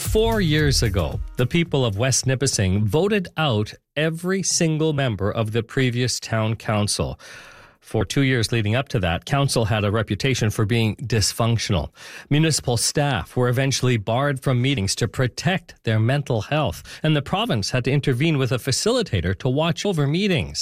4 years ago, the people of West Nipissing voted out every single member of the previous town council. For 2 years leading up to that, council had a reputation for being dysfunctional. Municipal staff were eventually barred from meetings to protect their mental health, and the province had to intervene with a facilitator to watch over meetings.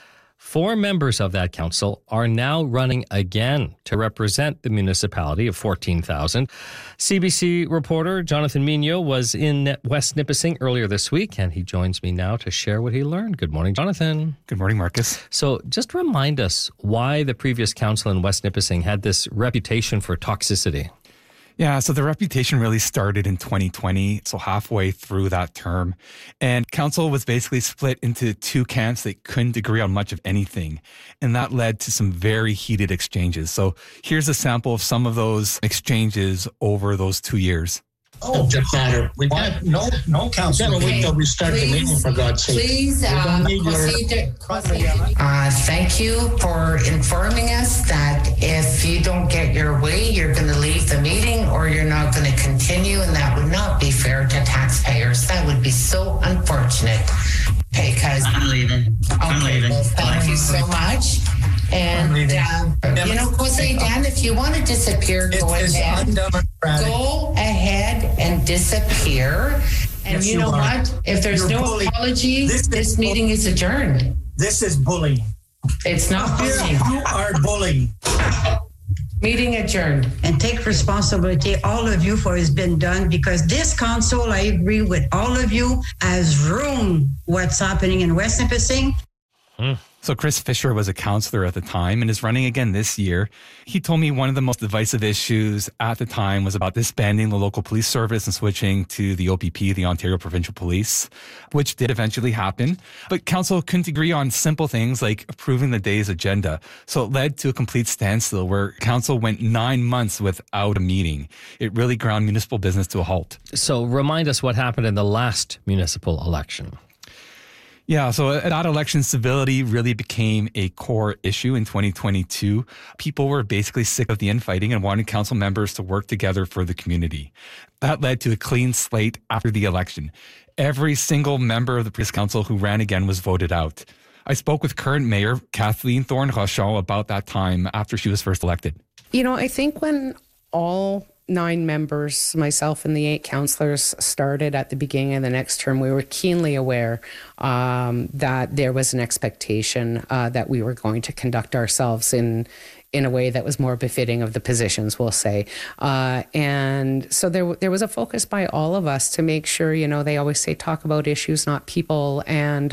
4 members of that council are now running again to represent the municipality of 14,000. CBC reporter Jonathan Mignot was in West Nipissing earlier this week, and he joins me now to share what he learned. Good morning, Jonathan. Good morning, Marcus. So just remind us why the previous council in West Nipissing had this reputation for toxicity. Yeah, so the reputation really started in 2020, so halfway through that term. And council was basically split into 2 camps that couldn't agree on much of anything. And that led to some very heated exchanges. So here's a sample of some of those exchanges over those 2 years. Subject matter. We got no council. Better wait till we start the meeting, for God's sake. Please proceed. Thank you for informing us that if you don't get your way, you're going to leave the meeting or you're not going to continue, and that would not be fair to taxpayers. That would be so unfortunate. Because I'm leaving. I'm leaving. Well, thank you so much. And Jose Dan, if you want to disappear, go ahead. Go ahead and disappear. And yes, you know what? If there's no apology, this meeting is adjourned. This is bullying. It's not bullying. You are bullying. Meeting adjourned. And take responsibility, all of you, for what's been done, because this council, I agree with all of you, has ruined what's happening in West Nipissing. So Chris Fisher was a councillor at the time and is running again this year. He told me one of the most divisive issues at the time was about disbanding the local police service and switching to the OPP, the Ontario Provincial Police, which did eventually happen. But council couldn't agree on simple things like approving the day's agenda. So it led to a complete standstill where council went 9 months without a meeting. It really ground municipal business to a halt. So remind us what happened in the last municipal election. Yeah, so at that election, civility really became a core issue in 2022. People were basically sick of the infighting and wanted council members to work together for the community. That led to a clean slate after the election. Every single member of the previous council who ran again was voted out. I spoke with current mayor Kathleen Thorne-Rochon about that time after she was first elected. You know, I think when all 9 members, myself and the 8 councillors, started at the beginning of the next term, we were keenly aware that there was an expectation that we were going to conduct ourselves in a way that was more befitting of the positions, we'll say. And so there was a focus by all of us to make sure, they always say talk about issues, not people. And,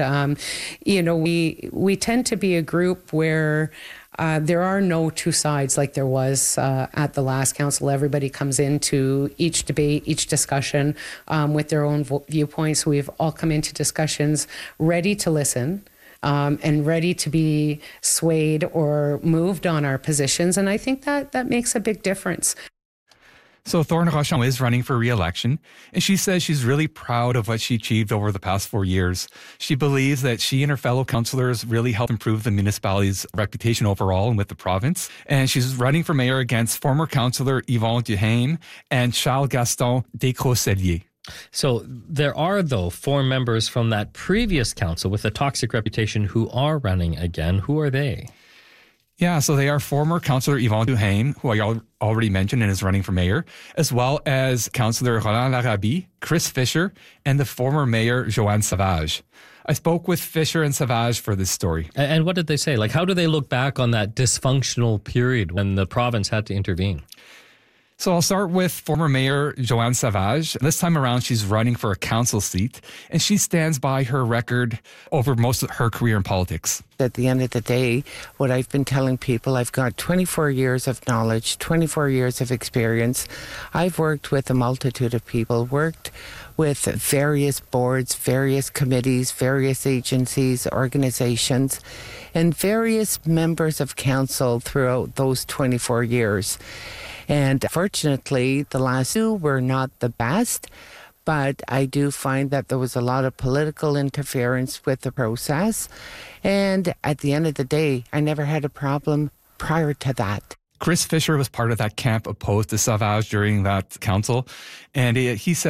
we tend to be a group where there are no 2 sides like there was at the last council. Everybody comes into each debate, each discussion with their own viewpoints. We've all come into discussions ready to listen and ready to be swayed or moved on our positions. And I think that makes a big difference. So Thorne-Rochon is running for re-election, and she says she's really proud of what she achieved over the past 4 years. She believes that she and her fellow councillors really helped improve the municipality's reputation overall and with the province. And she's running for mayor against former councillor Yvon Duhaime and Charles-Gaston Descrocellier. So there are, though, 4 members from that previous council with a toxic reputation who are running again. Who are they? Yeah, so they are former councillor Yvon Duhaime, who I already mentioned and is running for mayor, as well as councillor Roland Larabie, Chris Fisher, and the former mayor Joanne Savage. I spoke with Fisher and Savage for this story. And what did they say? Like, how do they look back on that dysfunctional period when the province had to intervene? So I'll start with former mayor Joanne Savage. This time around, she's running for a council seat, and she stands by her record over most of her career in politics. At the end of the day, what I've been telling people, I've got 24 years of knowledge, 24 years of experience. I've worked with a multitude of people, worked with various boards, various committees, various agencies, organizations, and various members of council throughout those 24 years. And fortunately, the last 2 were not the best, but I do find that there was a lot of political interference with the process. And at the end of the day, I never had a problem prior to that. Chris Fisher was part of that camp opposed to Savage during that council, and he said